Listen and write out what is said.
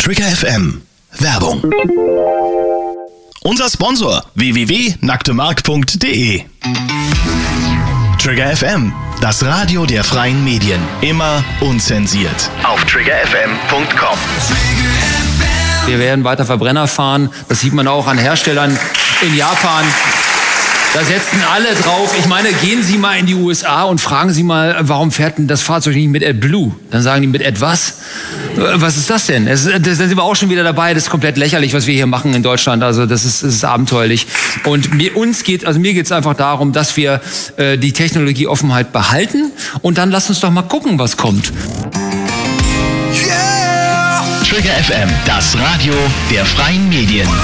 Trigger FM. Werbung. Unser Sponsor www.nacktemark.de. Trigger FM, das Radio der freien Medien. Immer unzensiert. Auf triggerfm.com. Wir werden weiter Verbrenner fahren. Das sieht man auch an Herstellern in Japan. Da setzen alle drauf. Ich meine, gehen Sie mal in die USA und fragen Sie mal, warum fährt denn das Fahrzeug nicht mit AdBlue? Dann sagen die, mit etwas? Was ist das denn? Da sind wir auch schon wieder dabei. Das ist komplett lächerlich, was wir hier machen in Deutschland. Also das ist abenteuerlich. Und mir geht es einfach darum, dass wir die Technologieoffenheit behalten. Und dann lasst uns doch mal gucken, was kommt. Trigger FM, das Radio der freien Medien.